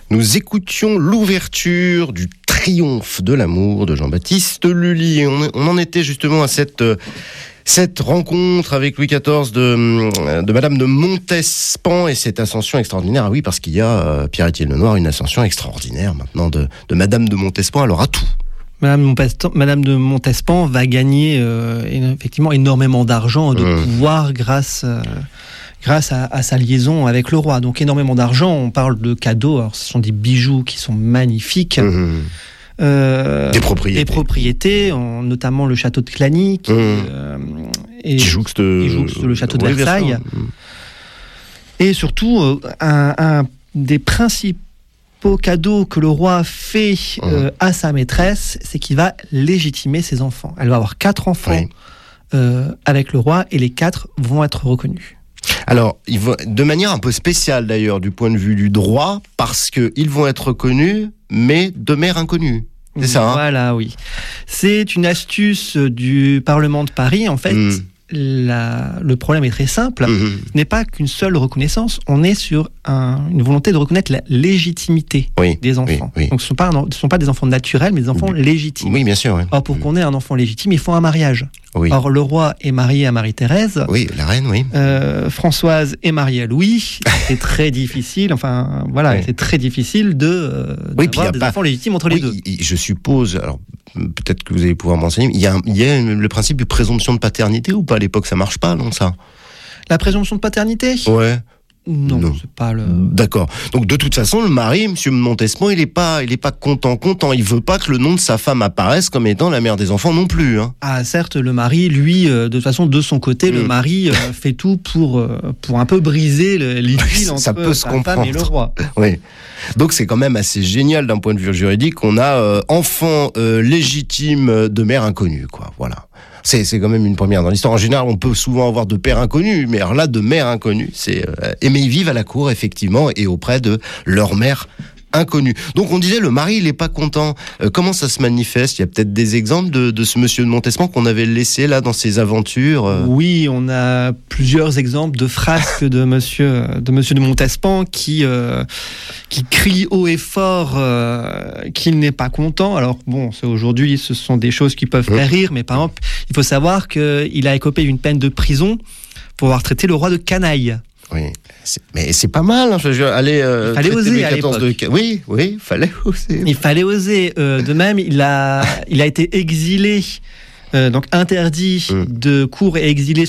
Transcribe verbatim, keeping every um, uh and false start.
Nous écoutions l'ouverture du Triomphe de l'amour de Jean-Baptiste Lully. On, on en était justement à cette, cette rencontre avec Louis quatorze de, de Madame de Montespan et cette ascension extraordinaire. Ah oui, parce qu'il y a, euh, Pierre-Étienne Lenoir, une ascension extraordinaire maintenant de, de Madame de Montespan. Alors à tout. Madame, Montespan, Madame de Montespan va gagner euh, effectivement énormément d'argent, de mmh. pouvoir grâce, euh, grâce à, à sa liaison avec le roi. Donc énormément d'argent, on parle de cadeaux, alors ce sont des bijoux qui sont magnifiques. Mmh. Euh, des propriétés, des propriétés en, notamment le château de Clagny qui, mmh. euh, et, qui jouxte, qui jouxte le château de oui, Versailles. Mmh. Et surtout, euh, un, un des principaux cadeau que le roi fait euh, à sa maîtresse, c'est qu'il va légitimer ses enfants. Elle va avoir quatre enfants oui. euh, avec le roi et les quatre vont être reconnus. Alors, ils vont, de manière un peu spéciale d'ailleurs du point de vue du droit, parce qu'ils vont être reconnus, mais de mère inconnue. C'est ça, hein ? Voilà, oui. C'est une astuce du Parlement de Paris, en fait. Mmh. La, le problème est très simple. Mmh. Ce n'est pas qu'une seule reconnaissance. On est sur un, une volonté de reconnaître la légitimité oui, des enfants. Oui, oui. Donc ce ne sont, sont pas des enfants naturels, mais des enfants oui. légitimes. Oui, bien sûr. Oui. Or, pour mmh. qu'on ait un enfant légitime, il faut un mariage. Oui. Or, le roi est marié à Marie-Thérèse. Oui, la reine, oui. Euh, Françoise est mariée à Louis. C'est très difficile. Enfin, voilà, oui. c'est très difficile de euh, oui, d'avoir des pas... enfants légitimes entre oui, les deux. Je suppose. Alors, peut-être que vous allez pouvoir m'enseigner. Il y a, il y a le principe de présomption de paternité ou pas à l'époque, ça marche pas, non ça ? La présomption de paternité ? Ouais. Non, non, c'est pas le. D'accord. Donc de toute façon, le mari, Monsieur Montespan, il est pas, il est pas content, content. Il veut pas que le nom de sa femme apparaisse comme étant la mère des enfants non plus. Hein. Ah certes, le mari, lui, euh, de toute façon, de son côté, mmh. le mari euh, fait tout pour euh, pour un peu briser le, l'idylle entre ça peut se sa comprendre. femme et le roi. Oui. Donc c'est quand même assez génial d'un point de vue juridique. On a euh, enfant euh, légitime de mère inconnue, quoi. Voilà. C'est, c'est quand même une première dans l'histoire. En général, on peut souvent avoir de pères inconnus, mais alors là, de mères inconnues, c'est euh, mais ils vivent à la cour effectivement et auprès de leur mère inconnue. Donc on disait le mari il est pas content. Euh, comment ça se manifeste ? Il y a peut-être des exemples de, de ce monsieur de Montespan qu'on avait laissé là dans ses aventures. Euh... Oui, on a plusieurs exemples de frasques de monsieur de monsieur de Montespan qui euh, qui crie haut et fort euh, qu'il n'est pas content. Alors bon, c'est aujourd'hui, ce sont des choses qui peuvent faire rire, mais par exemple, il faut savoir qu'il a écopé d'une peine de prison pour avoir traité le roi de canaille. Oui, c'est, mais c'est pas mal. Hein, je veux dire, aller. Euh, il fallait oser à l'époque. De... Oui, oui, fallait oser. Il fallait oser. Euh, de même, il a, il a été exilé, euh, donc interdit mmh. de cour et exilé